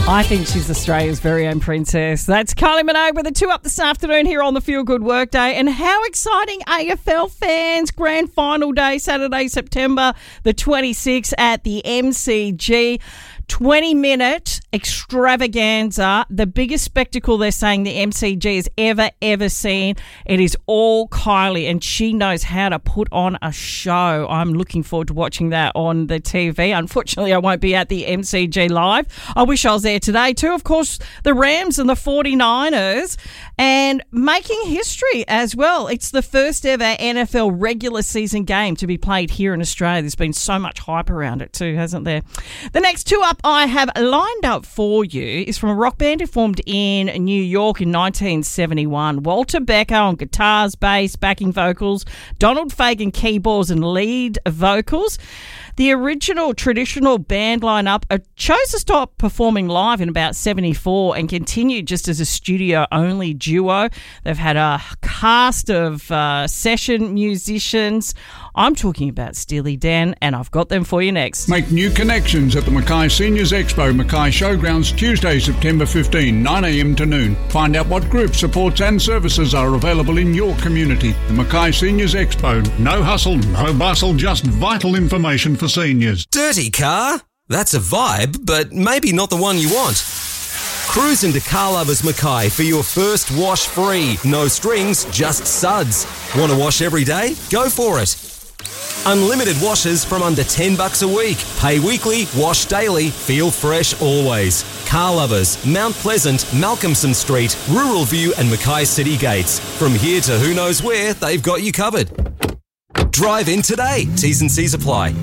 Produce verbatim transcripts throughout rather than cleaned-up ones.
I think she's Australia's very own princess. That's Kylie Minogue with a two up this afternoon here on the Feel Good Workday. And how exciting, A F L fans. Grand final day, Saturday, September the twenty-sixth at the M C G. twenty-minute extravaganza, the biggest spectacle they're saying the M C G has ever, ever seen. It is all Kylie, and she knows how to put on a show. I'm looking forward to watching that on the T V. Unfortunately, I won't be at the M C G live. I wish I was there today too. Of course, the Rams and the forty-niners, and making history as well. It's the first ever N F L regular season game to be played here in Australia. There's been so much hype around it too, hasn't there? The next two up I have lined up for you is from a rock band who formed in New York in nineteen seventy-one. Walter Becker on guitars, bass, backing vocals, Donald Fagen keyboards and lead vocals. The original traditional band lineup uh, chose to stop performing live in about seventy-four and continued just as a studio-only duo. They've had a cast of uh, session musicians. I'm talking about Steely Dan, and I've got them for you next. Make new connections at the Mackay Seniors Expo, Mackay Showgrounds, Tuesday, September fifteenth, nine a.m. to noon. Find out what groups, supports and services are available in your community. The Mackay Seniors Expo. No hustle, no bustle, just vital information for seniors. Dirty car? That's a vibe, but maybe not the one you want. Cruise into Car Lovers Mackay for your first wash free. No strings, just suds. Want to wash every day? Go for it. Unlimited washes from under ten bucks a week. Pay weekly, wash daily, feel fresh always. Car Lovers, Mount Pleasant, Malcolmson Street, Rural View and Mackay City Gates. From here to who knows where, they've got you covered. Drive in today. T's and C's apply.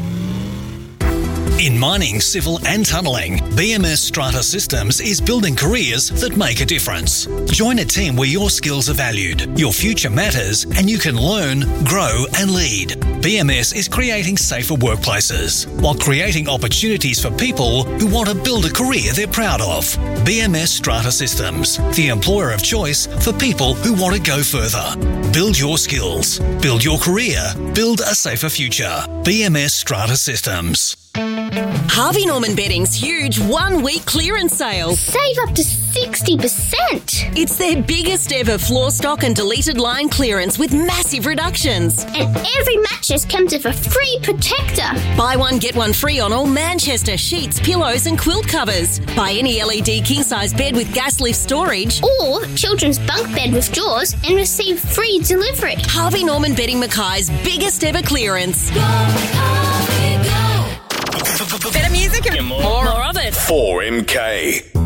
In mining, civil and tunnelling, B M S Strata Systems is building careers that make a difference. Join a team where your skills are valued, your future matters, and you can learn, grow and lead. B M S is creating safer workplaces while creating opportunities for people who want to build a career they're proud of. B M S Strata Systems, the employer of choice for people who want to go further. Build your skills, build your career, build a safer future. B M S Strata Systems. Harvey Norman Bedding's huge one-week clearance sale. Save up to sixty percent. It's their biggest ever floor stock and deleted line clearance with massive reductions. And every mattress comes with a free protector. Buy one, get one free on all Manchester sheets, pillows and quilt covers. Buy any L E D king-size bed with gas lift storage. Or children's bunk bed with drawers and receive free delivery. Harvey Norman Bedding Mackay's biggest ever clearance. Go, Harvey, go. Better music and more, more of it. four M K.